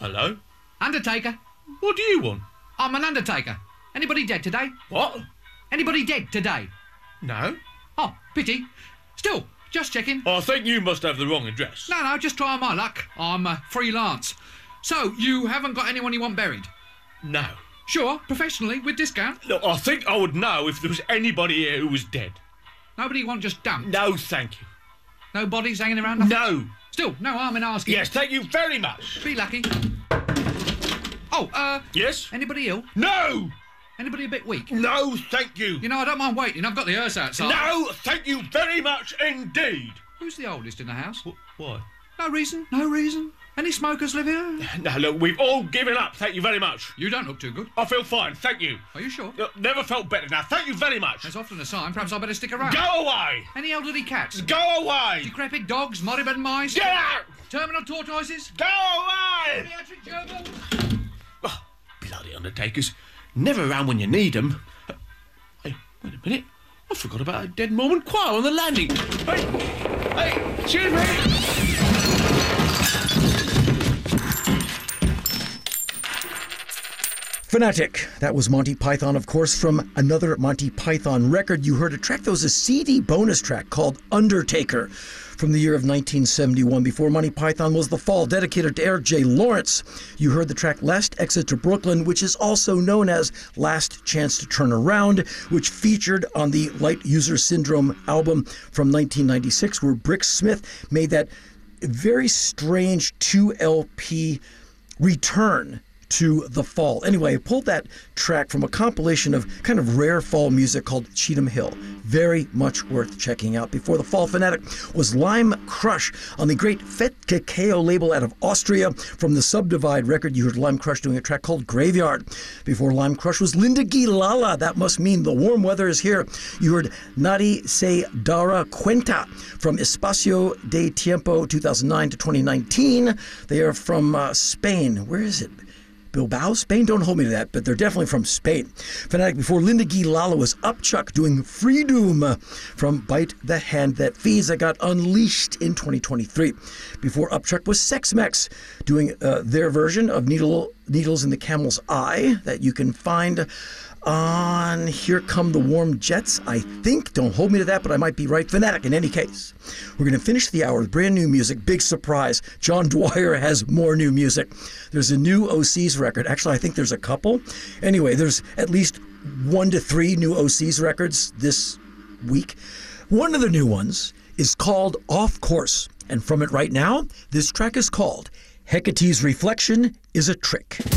Hello? Undertaker. What do you want? I'm an undertaker. Anybody dead today? What? Anybody dead today? No. Oh, pity. Still, just checking. I think you must have the wrong address. No, just trying my luck. I'm freelance. So, you haven't got anyone you want buried? No. Sure, professionally, with discount. Look, I think I would know if there was anybody here who was dead. Nobody you want just dumped? No, thank you. No bodies hanging around? Nothing? No. Still, no harm in asking. Yes, thank you very much. Be lucky. Oh, Yes? anybody ill? No! Anybody a bit weak? No, thank you. You know, I don't mind waiting. I've got the hearse outside. No, thank you very much indeed. Who's the oldest in the house? Why? No reason, no reason. Any smokers live here? No, look, we've all given up. Thank you very much. You don't look too good. I feel fine, thank you. Are you sure? Look, never felt better now. Thank you very much. There's often a sign. Perhaps I better stick around. Go away! Any elderly cats? Go away! Decrepit dogs? Moribund mice? Get out! Terminal tortoises? Go away! Pediatric gerbils? Oh, bloody undertakers. Never around when you need them. Hey, wait a minute. I forgot about a dead Mormon choir on the landing. Hey, excuse me! Fanatic. That was Monty Python, of course, from another Monty Python record. You heard a track that was a CD bonus track called Undertaker from the year of 1971. Before Monty Python was The Fall, dedicated to Eric J. Lawrence. You heard the track Last Exit to Brooklyn, which is also known as Last Chance to Turn Around, which featured on the Light User Syndrome album from 1996, where Brick Smith made that very strange 2 LP return to The Fall. Anyway, I pulled that track from a compilation of kind of rare fall music called Cheatham Hill. Very much worth checking out. Before The Fall, Fanatic was Lime Crush on the great Fette Kakao label out of Austria. From the Subdivide record, you heard Lime Crush doing a track called Graveyard. Before Lime Crush was Linda Gilala. That must mean the warm weather is here. You heard Nadie Se Dara Cuenta from Espacio de Tiempo 2009 to 2019. They are from Spain. Where is it? Bilbao, Spain? Don't hold me to that, but they're definitely from Spain. Fanatic before Linda Gilala was Upchuck doing Freedom from Bite the Hand That Feeds, that got unleashed in 2023. Before Upchuck was Sex Mex doing their version of Needles in the Camel's Eye that you can find on Here Come the Warm Jets, I think. Don't hold me to that, but I might be right. Fanatic, in any case. We're going to finish the hour with brand new music. Big surprise. John Dwyer has more new music. There's a new OCs record. Actually, I think there's a couple. Anyway, there's at least 1 to 3 new OCs records this week. One of the new ones is called Off Course. And from it right now, this track is called Hecate's Reflection is a Trick.